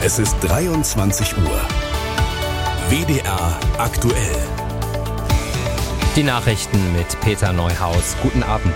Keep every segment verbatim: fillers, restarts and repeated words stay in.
Es ist dreiundzwanzig Uhr. W D R aktuell. Die Nachrichten mit Peter Neuhaus. Guten Abend.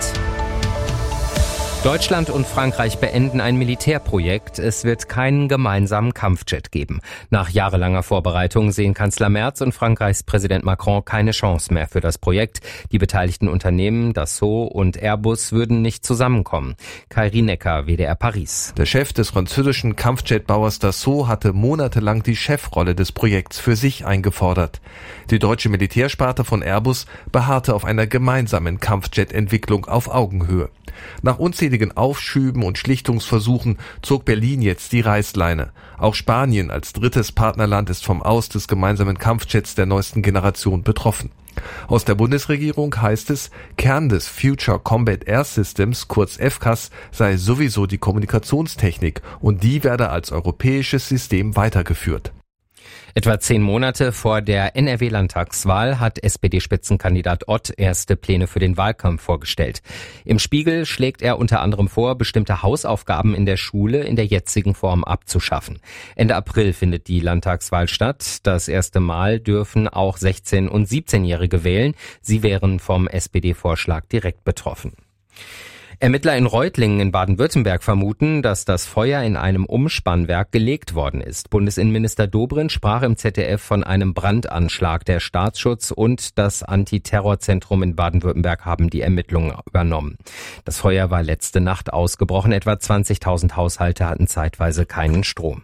Deutschland und Frankreich beenden ein Militärprojekt. Es wird keinen gemeinsamen Kampfjet geben. Nach jahrelanger Vorbereitung sehen Kanzler Merz und Frankreichs Präsident Macron keine Chance mehr für das Projekt. Die beteiligten Unternehmen Dassault und Airbus würden nicht zusammenkommen. Kai Rinecker, W D R Paris. Der Chef des französischen Kampfjetbauers Dassault hatte monatelang die Chefrolle des Projekts für sich eingefordert. Die deutsche Militärsparte von Airbus beharrte auf einer gemeinsamen Kampfjet-Entwicklung auf Augenhöhe. Nach unzähligen Aufschüben und Schlichtungsversuchen zog Berlin jetzt die Reißleine. Auch Spanien als drittes Partnerland ist vom Aus des gemeinsamen Kampfjets der neuesten Generation betroffen. Aus der Bundesregierung heißt es, Kern des Future Combat Air Systems, kurz F C A S, sei sowieso die Kommunikationstechnik und die werde als europäisches System weitergeführt. Etwa zehn Monate vor der N R W-Landtagswahl hat S P D-Spitzenkandidat Ott erste Pläne für den Wahlkampf vorgestellt. Im Spiegel schlägt er unter anderem vor, bestimmte Hausaufgaben in der Schule in der jetzigen Form abzuschaffen. Ende April findet die Landtagswahl statt. Das erste Mal dürfen auch sechzehn- und siebzehnjährige wählen. Sie wären vom S P D-Vorschlag direkt betroffen. Ermittler in Reutlingen in Baden-Württemberg vermuten, dass das Feuer in einem Umspannwerk gelegt worden ist. Bundesinnenminister Dobrindt sprach im Z D F von einem Brandanschlag. Der Staatsschutz und das Antiterrorzentrum in Baden-Württemberg haben die Ermittlungen übernommen. Das Feuer war letzte Nacht ausgebrochen. Etwa zwanzigtausend Haushalte hatten zeitweise keinen Strom.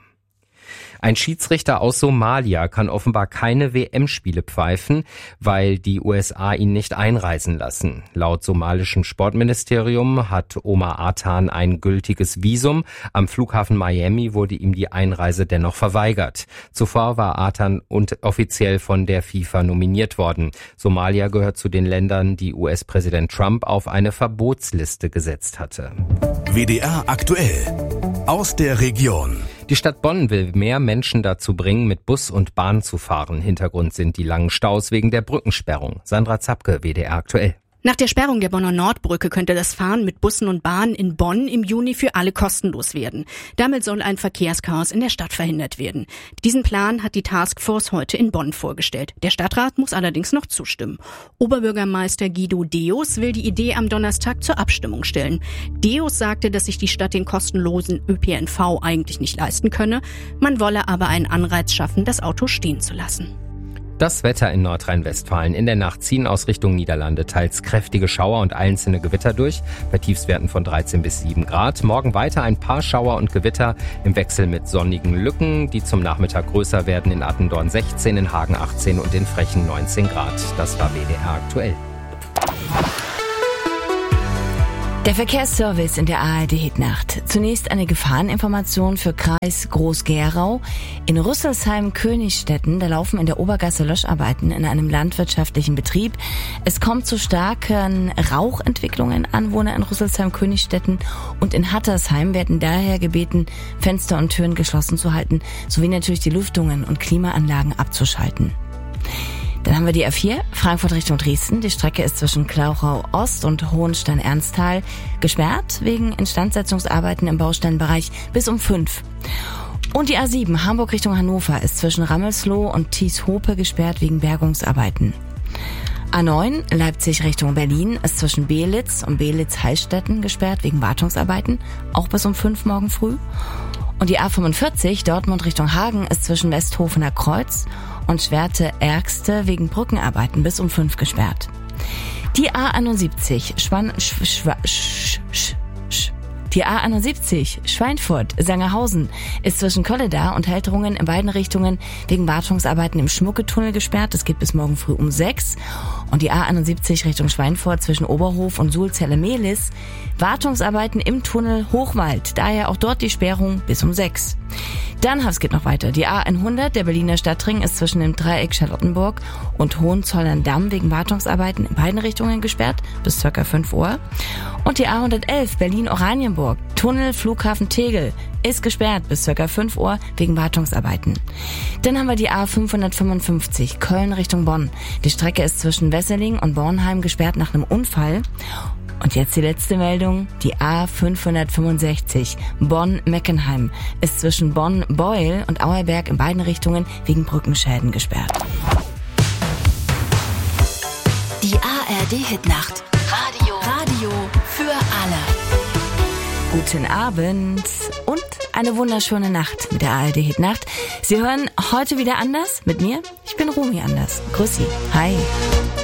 Ein Schiedsrichter aus Somalia kann offenbar keine W M-Spiele pfeifen, weil die U S A ihn nicht einreisen lassen. Laut somalischem Sportministerium hat Omar Atan ein gültiges Visum. Am Flughafen Miami wurde ihm die Einreise dennoch verweigert. Zuvor war Atan und offiziell von der FIFA nominiert worden. Somalia gehört zu den Ländern, die U S-Präsident Trump auf eine Verbotsliste gesetzt hatte. W D R aktuell. Aus der Region. Die Stadt Bonn will mehr Menschen dazu bringen, mit Bus und Bahn zu fahren. Hintergrund sind die langen Staus wegen der Brückensperrung. Sandra Zapke, W D R aktuell. Nach der Sperrung der Bonner Nordbrücke könnte das Fahren mit Bussen und Bahnen in Bonn im Juni für alle kostenlos werden. Damit soll ein Verkehrschaos in der Stadt verhindert werden. Diesen Plan hat die Taskforce heute in Bonn vorgestellt. Der Stadtrat muss allerdings noch zustimmen. Oberbürgermeister Guido Deus will die Idee am Donnerstag zur Abstimmung stellen. Deus sagte, dass sich die Stadt den kostenlosen Ö P N V eigentlich nicht leisten könne. Man wolle aber einen Anreiz schaffen, das Auto stehen zu lassen. Das Wetter in Nordrhein-Westfalen. In der Nacht ziehen aus Richtung Niederlande teils kräftige Schauer und einzelne Gewitter durch, bei Tiefstwerten von dreizehn bis sieben Grad. Morgen weiter ein paar Schauer und Gewitter im Wechsel mit sonnigen Lücken, die zum Nachmittag größer werden. In Attendorn sechzehn, in Hagen achtzehn und in Frechen neunzehn Grad. Das war W D R aktuell. Der Verkehrsservice in der A R D-Hitnacht. Zunächst eine Gefahreninformation für Kreis Groß-Gerau. In Rüsselsheim-Königstetten, da laufen in der Obergasse Löscharbeiten in einem landwirtschaftlichen Betrieb. Es kommt zu starken Rauchentwicklungen. Anwohner in Rüsselsheim-Königstetten und in Hattersheim werden daher gebeten, Fenster und Türen geschlossen zu halten, sowie natürlich die Lüftungen und Klimaanlagen abzuschalten. Dann haben wir die R vier, Frankfurt Richtung Dresden. Die Strecke ist zwischen Klauchau Ost und Hohenstein-Ernsthal gesperrt, wegen Instandsetzungsarbeiten im Bausteinbereich bis um fünf. Und die A sieben, Hamburg Richtung Hannover, ist zwischen Rammelsloh und Thieshope gesperrt wegen Bergungsarbeiten. A neun, Leipzig Richtung Berlin, ist zwischen Belitz und Belitz-Heilstätten gesperrt wegen Wartungsarbeiten, auch bis um fünf morgen früh. Und die A fünfundvierzig, Dortmund Richtung Hagen, ist zwischen Westhofener Kreuz und Schwerte-Ärgste wegen Brückenarbeiten bis um fünf gesperrt. Die A einundsiebzig, Schwan, sch, sch, sch, sch, sch. Die A einundsiebzig, Schweinfurt-Sangerhausen, ist zwischen Kölledar und Helterungen in beiden Richtungen wegen Wartungsarbeiten im Schmucketunnel gesperrt. Es geht bis morgen früh um sechs. Und die A einundsiebzig Richtung Schweinfurt zwischen Oberhof und Sulzelle-Mehlis, Wartungsarbeiten im Tunnel Hochwald, daher auch dort die Sperrung bis um sechs. Dann, es geht noch weiter. Die A hundert, der Berliner Stadtring, ist zwischen dem Dreieck Charlottenburg und Hohenzollern-Damm wegen Wartungsarbeiten in beiden Richtungen gesperrt bis ca. fünf Uhr. Und die A hundertelf, Berlin-Oranienburg, Tunnel Flughafen Tegel, ist gesperrt bis ca. fünf Uhr wegen Wartungsarbeiten. Dann haben wir die A fünfhundertfünfundfünfzig, Köln Richtung Bonn. Die Strecke ist zwischen Wesseling und Bornheim gesperrt nach einem Unfall. Und jetzt die letzte Meldung. Die A fünfhundertfünfundsechzig Bonn-Meckenheim ist zwischen Bonn-Beuel und Auerberg in beiden Richtungen wegen Brückenschäden gesperrt. Die A R D-Hitnacht. Radio. Radio für alle. Guten Abend und eine wunderschöne Nacht mit der A R D-Hitnacht. Sie hören heute wieder anders mit mir. Ich bin Romy Anders. Grüß Sie. Hi.